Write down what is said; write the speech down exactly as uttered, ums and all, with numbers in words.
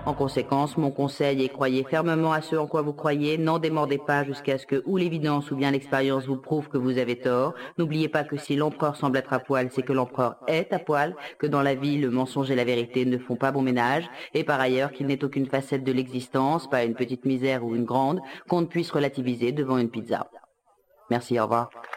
En conséquence, mon conseil est croyez fermement à ce en quoi vous croyez, n'en démordez pas jusqu'à ce que ou l'évidence ou bien l'expérience vous prouve que vous avez tort. N'oubliez pas que si l'empereur semble être à poil, c'est que l'empereur est à poil, que dans la vie, le mensonge et la vérité ne font pas bon ménage, et par ailleurs qu'il n'est aucune facette de l'existence, pas une petite misère ou une grande, qu'on ne puisse relativiser devant une pizza. Merci, au revoir.